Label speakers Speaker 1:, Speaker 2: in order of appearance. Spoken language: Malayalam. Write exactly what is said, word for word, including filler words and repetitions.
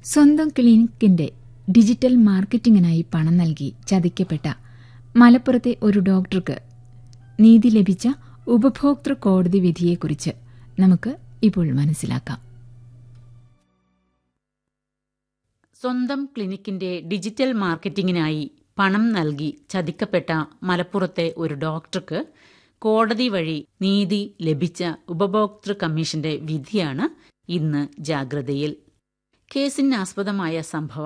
Speaker 1: സ്വന്തം ക്ലിനിക്കിന്റെ ഡിജിറ്റൽ മാർക്കറ്റിംഗിനായി പണം നൽകി ചതിക്കപ്പെട്ട മലപ്പുറത്തെ ഒരു ഡോക്ടർക്ക് നീതി ലഭിച്ച ഉപഭോക്തൃ കോടതി വിധിയെക്കുറിച്ച് നമുക്ക് ഇപ്പോൾ മനസ്സിലാക്കാം.
Speaker 2: സ്വന്തം ക്ലിനിക്കിന്റെ ഡിജിറ്റൽ മാർക്കറ്റിംഗിനായി പണം നൽകി ചതിക്കപ്പെട്ട മലപ്പുറത്തെ ഒരു ഡോക്ടർക്ക് കോടതി വഴി നീതി ലഭിച്ച ഉപഭോക്തൃ കമ്മീഷന്റെ വിധിയാണ് ഇന്ന് ജാഗ്രതയിൽ. കേസിനാസ്പദമായ സംഭവം